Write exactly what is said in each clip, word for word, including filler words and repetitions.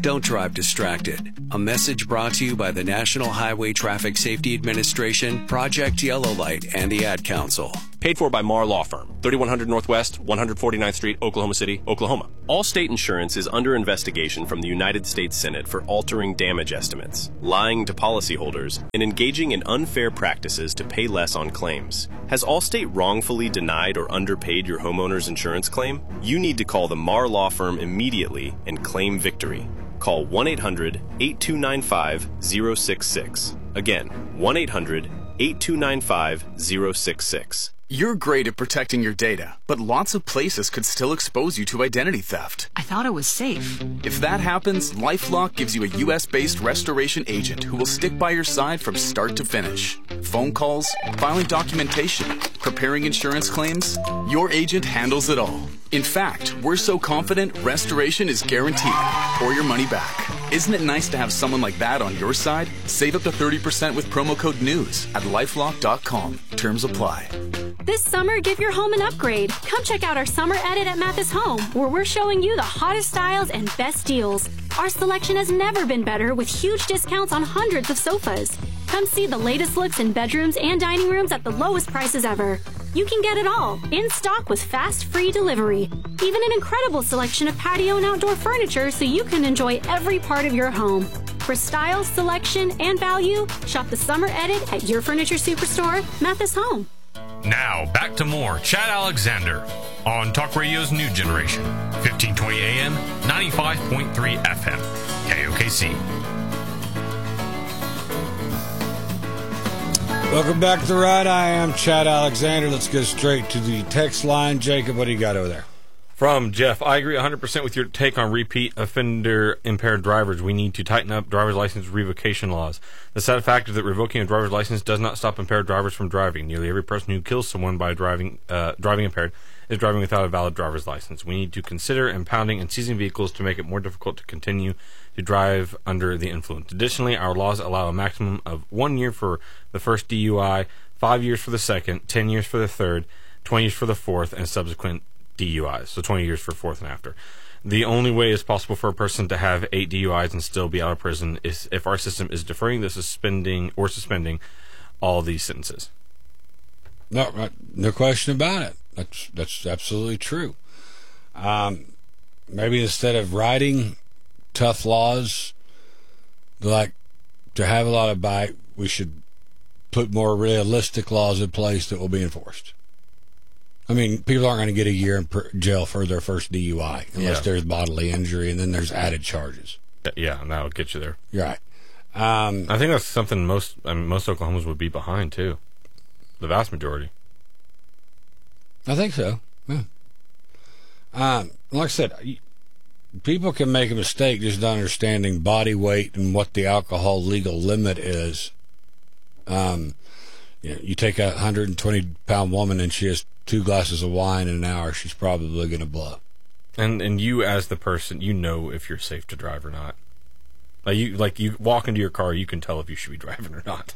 Don't drive distracted. A message brought to you by the National Highway Traffic Safety Administration, Project Yellow Light, and the Ad Council. Paid for by Marr Law Firm, thirty-one hundred Northwest, one forty-ninth Street, Oklahoma City, Oklahoma. Allstate Insurance is under investigation from the United States Senate for altering damage estimates, lying to policyholders, and engaging in unfair practices to pay less on claims. Has Allstate wrongfully denied or underpaid your homeowner's insurance claim? You need to call the Marr Law Firm immediately and claim victory. Call one eight hundred, eight two nine five, zero six six. Again, one eight hundred, eight two nine five, zero six six. You're great at protecting your data, but lots of places could still expose you to identity theft. I thought it was safe. If that happens, LifeLock gives you a U S based restoration agent who will stick by your side from start to finish. Phone calls, filing documentation, preparing insurance claims, your agent handles it all. In fact, we're so confident restoration is guaranteed or your money back. Isn't it nice to have someone like that on your side? Save up to thirty percent with promo code NEWS at lifelock dot com. Terms apply. This summer, give your home an upgrade. Come check out our summer edit at Mathis Home, where we're showing you the hottest styles and best deals. Our selection has never been better, with huge discounts on hundreds of sofas. Come see the latest looks in bedrooms and dining rooms at the lowest prices ever. You can get it all, in stock with fast, free delivery. Even an incredible selection of patio and outdoor furniture so you can enjoy every part of your home. For style, selection, and value, shop the summer edit at your furniture superstore, Mathis Home. Now, back to more Chad Alexander on Talk Radio's New Generation, fifteen twenty A M, ninety-five point three F M, K O K C. Welcome back to the ride. I am Chad Alexander. Let's go straight to the text line. Jacob, what do you got over there? From Jeff, I agree one hundred percent with your take on repeat offender impaired drivers. We need to tighten up driver's license revocation laws. The sad fact is that revoking a driver's license does not stop impaired drivers from driving. Nearly every person who kills someone by driving uh, driving impaired is driving without a valid driver's license. We need to consider impounding and seizing vehicles to make it more difficult to continue to drive under the influence. Additionally, our laws allow a maximum of one year for the first D U I, five years for the second, ten years for the third, twenty years for the fourth, and subsequent D U Is, so twenty years for fourth and after. The only way it's possible for a person to have eight D U Is and still be out of prison is if our system is deferring the suspending or suspending all these sentences. No, no question about it. That's that's absolutely true. Um, maybe instead of writing tough laws, like to have a lot of bite, we should put more realistic laws in place that will be enforced. I mean, people aren't going to get a year in jail for their first D U I unless yeah. there's bodily injury, and then there's added charges. Yeah, and that'll get you there. You're right. Um, I think that's something most I mean, most Oklahomans would be behind, too. The vast majority. I think so, yeah. Um, like I said, people can make a mistake just not understanding body weight and what the alcohol legal limit is. Um, you know, you take a one hundred twenty pound woman and she has two glasses of wine in an hour, she's probably going to blow. And and you as the person, you know if you're safe to drive or not. Like you like you walk into your car, you can tell if you should be driving or not.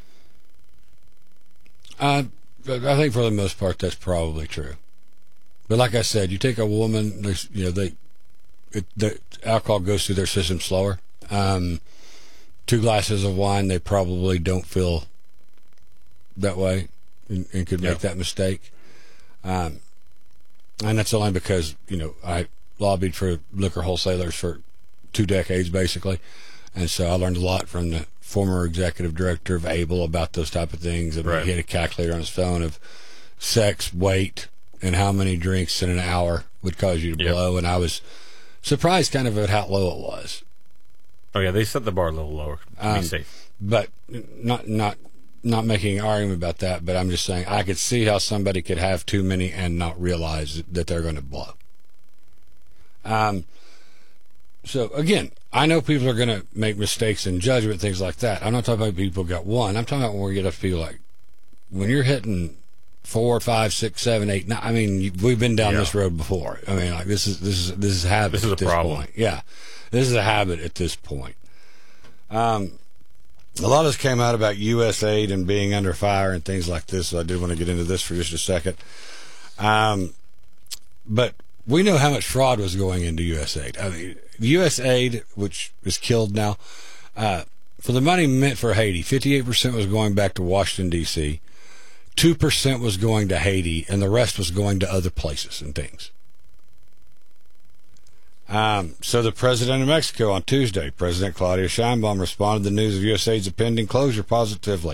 Uh, I think for the most part that's probably true. But like I said, you take a woman, you know, they it, the alcohol goes through their system slower. Um, two glasses of wine, they probably don't feel that way and, and could make yep. that mistake. Um, and that's only because, you know, I lobbied for liquor wholesalers for two decades, basically. And so I learned a lot from the former executive director of Able about those type of things. And right. he had a calculator on his phone of sex, weight, and how many drinks in an hour would cause you to yep. blow. And I was surprised kind of at how low it was. Oh, yeah, they set the bar a little lower to um, be safe. But not not... not making an argument about that, but I'm just saying I could see how somebody could have too many and not realize that they're going to blow. Um. So, again, I know people are going to make mistakes in judgment, things like that. I'm not talking about people who got one. I'm talking about when we get up to people like, when you're hitting four, five, six, seven, eight, nine, I mean, we've been down yeah. this road before. I mean, like, this is this is this is habit this is at a this problem. point. Yeah, this is a habit at this point. Um. A lot of this came out about U S aid and being under fire and things like this, so I did want to get into this for just a second. Um, but we know how much fraud was going into U S A I D. I mean, U S A I D, which is killed now, uh, for the money meant for Haiti, fifty-eight percent was going back to Washington, D C, two percent was going to Haiti, and the rest was going to other places and things. Um, so the president of Mexico on Tuesday, President Claudia Sheinbaum, responded to the news of U S A I D's impending closure positively.